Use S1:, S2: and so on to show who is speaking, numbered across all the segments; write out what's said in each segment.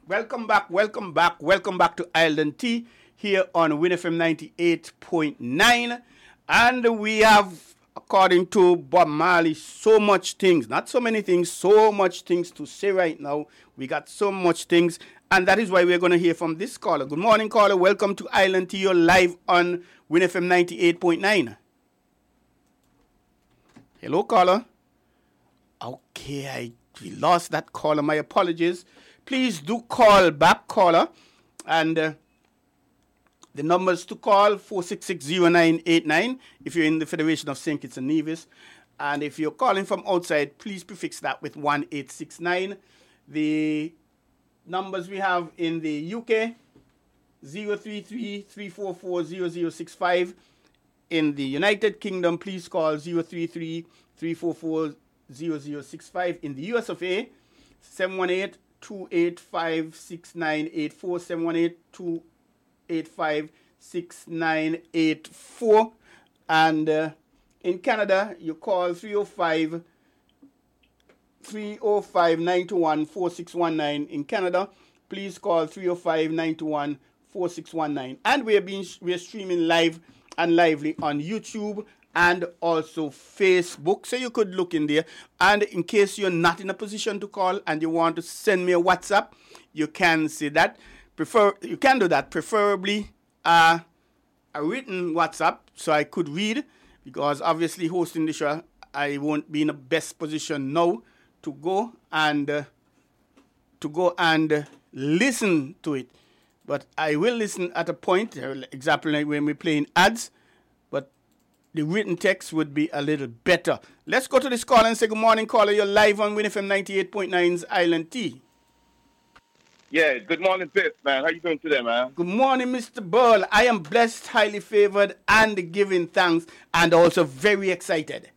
S1: Welcome back to Island Tea here on Win FM 98.9. And we have, according to Bob Marley, so much things, not so many things, so much things to say right now. We got so much things, and that is why we're going to hear from this caller. Good morning, caller. Welcome to Island Tea. You're live on Win FM 98.9. Hello, caller. Okay, we lost that caller. My apologies. Please do call back, caller. And the numbers to call, 4660989, if you're in the Federation of St. Kitts and Nevis. And if you're calling from outside, please prefix that with 1869. The numbers we have in the UK, 033-344-0065. In the United Kingdom, please call 033-344-0065. In the US of A, 718-285-6984, 718-285-6984. And in Canada, you call 305-921-4619. In Canada, please call 305-921-4619. And we're streaming live and lively on YouTube and also Facebook, so you could look in there. And in case you're not in a position to call and you want to send me a WhatsApp, you can see that. You can do that, preferably a written WhatsApp, so I could read, because obviously hosting the show, I won't be in the best position now to go and listen to it. But I will listen at a point, example like when we're playing ads, but the written text would be a little better. Let's go to this call and say good morning, caller. You're live on Win FM 98.9's Island Tea.
S2: Yeah, good morning, Biff, man. How you doing today, man?
S1: Good morning, Mr. Burl. I am blessed, highly favored, and giving thanks, and also very excited.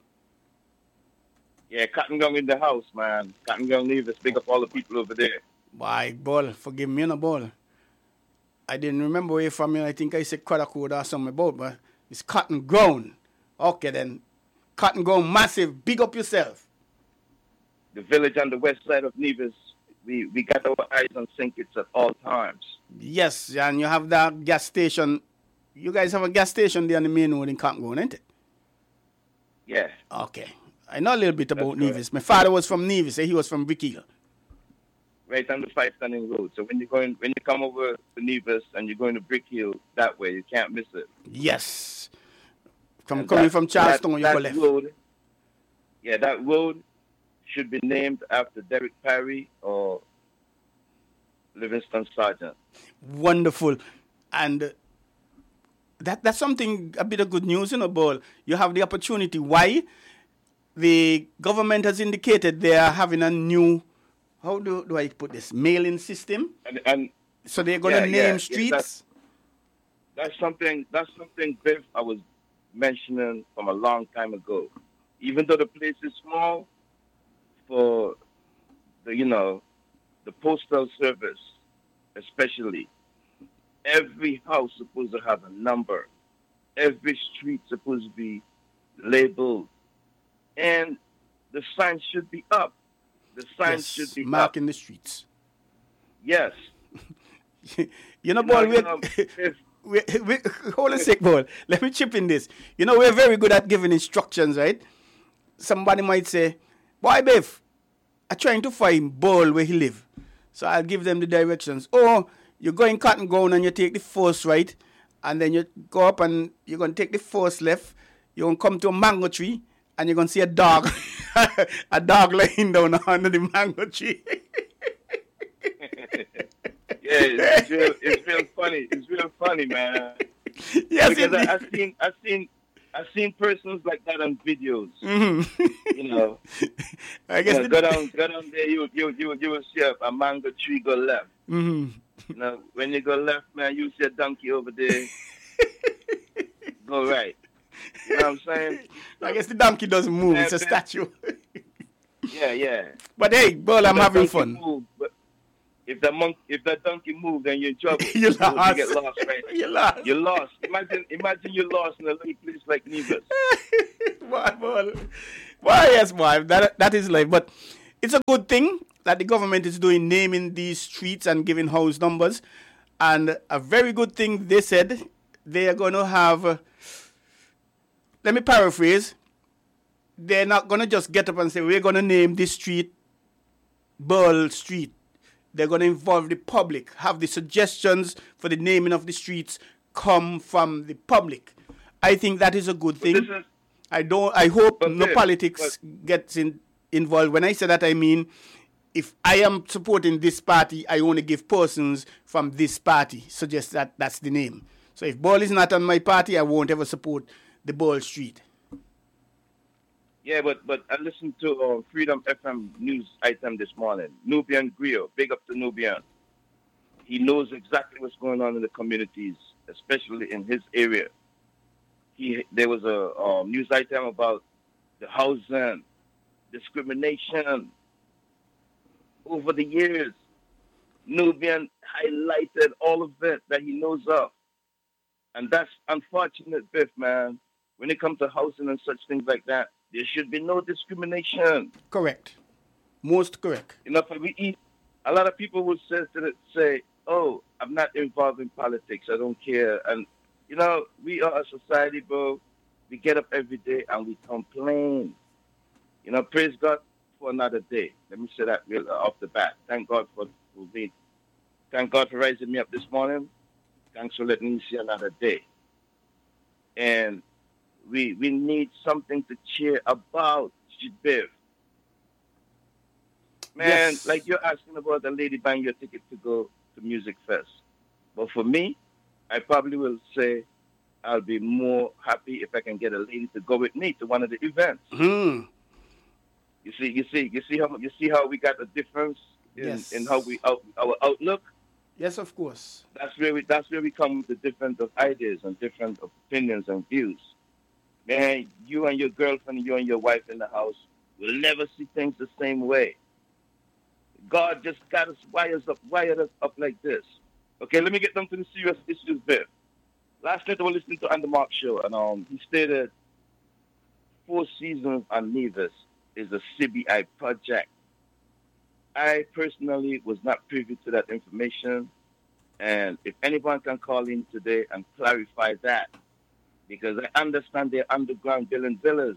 S2: Yeah, Cotton Gun in the house, man. Cotton Gun Nevis, big up all the people over there.
S1: Why, Bull, forgive me, no, Bull. I didn't remember where from you. I think I said Code or something about, but it's Cotton Grown. Okay, then. Cotton Grown, massive. Big up yourself.
S2: The village on the west side of Nevis, we got our eyes on St. Kitts at all times.
S1: Yes, and you have that gas station. You guys have a gas station there on the main road in Cotton Grown, ain't it?
S2: Yeah.
S1: Okay. I know a little bit about
S2: That's
S1: Nevis. My father was from Nevis. He was from Brick Hill.
S2: Right on the 5 Stunning Road. So when you come over to Nevis and you're going to Brick Hill that way, you can't miss it.
S1: Yes. Coming from Charleston, you go left.
S2: Road, yeah, that road should be named after Derek Perry or Livingston Sargent.
S1: Wonderful. And that's something, a bit of good news, Ball. You have the opportunity. Why? The government has indicated they are having a new, how do I put this, mailing system.
S2: And
S1: so they're going to name streets.
S2: That's something, Biff, I was mentioning from a long time ago. Even though the place is small, for the postal service, especially, every house supposed to have a number. Every street supposed to be labeled. And the signs should be up. The signs should be
S1: marking
S2: up.
S1: The streets.
S2: Yes.
S1: Ball, hold a sec, Ball. Let me chip in this. We're very good at giving instructions, right? Somebody might say, boy, Biff, I'm trying to find Ball where he live. So I'll give them the directions. Oh, you're going Cotton Ground and you take the first right, and then you go up and you're going to take the first left. You're going to come to a mango tree, and you're going to see a dog, a dog laying down under the mango tree.
S2: Yeah, it's real funny. It's real funny, man.
S1: Yes,
S2: because I've seen persons like that on videos.
S1: Mm-hmm.
S2: I guess go down there. You will see a mango tree go left.
S1: Mm-hmm.
S2: When you go left, man, you see a donkey over there. Go right. You know what I'm saying?
S1: I guess the donkey doesn't move. It's a statue.
S2: Yeah.
S1: But hey, Bull, I'm having fun.
S2: If that donkey moves, then you're in trouble.
S1: You lost.
S2: You get lost, right? You're lost. Imagine you're lost in a little place like Nevis.
S1: Why, yes, boy. That is life. But it's a good thing. that the government is doing, naming these streets and giving house numbers. And a very good thing they said, they are going to have, let me paraphrase, they're not going to just get up and say, we're going to name this street Burl Street. They're going to involve the public, have the suggestions for the naming of the streets come from the public. I think that is a good thing. I hope no politics gets involved. When I say that, I mean, if I am supporting this party, I only give persons from this party, suggest that that's the name. So if Burl is not on my party, I won't ever support the Burl Street.
S2: Yeah, but I listened to Freedom FM news item this morning. Nubian Griot, big up to Nubian. He knows exactly what's going on in the communities, especially in his area. There was a news item about the housing, discrimination. Over the years, Nubian highlighted all of it that he knows of. And that's unfortunate, Biff, man. When it comes to housing and such things like that, there should be no discrimination.
S1: Correct. Most correct.
S2: You know, a lot of people will say, oh, I'm not involved in politics. I don't care. And, you know, we are a society, bro. We get up every day and we complain. You know, praise God for another day. Let me say that real off the bat. Thank God for rising me up this morning. Thanks for letting me see another day. And we need something to cheer about, Biff. Man, yes. Like you're asking about the lady buying your ticket to go to Music Fest. But for me, I probably will say I'll be more happy if I can get a lady to go with me to one of the events.
S1: Mm.
S2: You see how we got a difference in how our outlook.
S1: Yes, of course.
S2: That's where we come with the difference of ideas and different opinions and views. Man, you and your girlfriend, you and your wife in the house will never see things the same way. God just got us wired us up like this. Okay, let me get down to the serious issues there. Last night I was listening to Andy Mark show, and he stated Four Seasons on Nevis is a CBI project. I personally was not privy to that information, and if anyone can call in today and clarify that, because I understand they're underground building villas.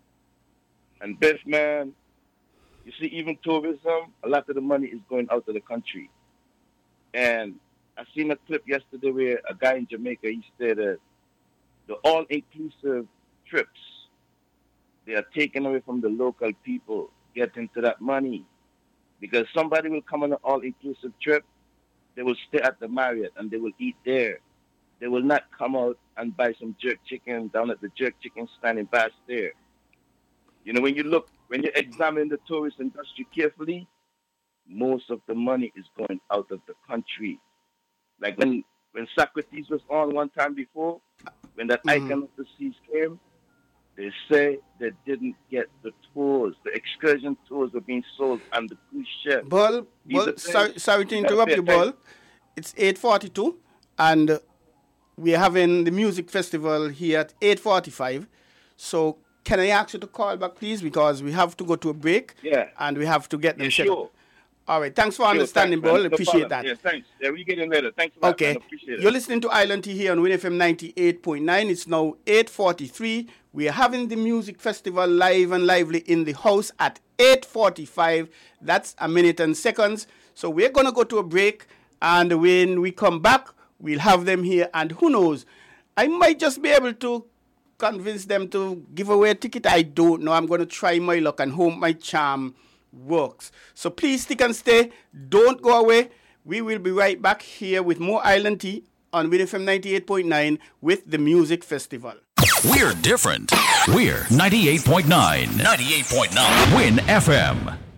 S2: And Biff, man, you see, even tourism, a lot of the money is going out of the country. And I seen a clip yesterday where a guy in Jamaica, he said that the all-inclusive trips, they are taken away from the local people, getting to that money. Because somebody will come on an all-inclusive trip, they will stay at the Marriott and they will eat there. They will not come out and buy some jerk chicken down at the jerk chicken stand in Bass there. You know, when you examine the tourist industry carefully, most of the money is going out of the country. Like when Socrates was on one time before, when that Icon of the Seas came, they say they didn't get the tours. The excursion tours were being sold on the cruise ship.
S1: Bull, sorry to interrupt you, Bull. It's 8:42, and we're having the music festival here at 8:45. So can I ask you to call back, please? Because we have to go to a break.
S2: Yeah.
S1: And we have to get them set
S2: sure.
S1: up. All right. Thanks for understanding, Bull. Appreciate that.
S2: Yeah, thanks. Yeah, we get in later. Thanks a lot.
S1: Okay.
S2: Appreciate it.
S1: You're listening to Island Tea here on Win FM 98.9. It's now 8:43. We are having the music festival live and lively in the house at 8:45. That's a minute and seconds. So we're going to go to a break. And when we come back, we'll have them here. And who knows, I might just be able to convince them to give away a ticket. I don't know. I'm going to try my luck and hope my charm works. So please stick and stay. Don't go away. We will be right back here with more Island Tea on Win FM 98.9 with the Music Festival.
S3: We're different. We're 98.9. 98.9. Win FM.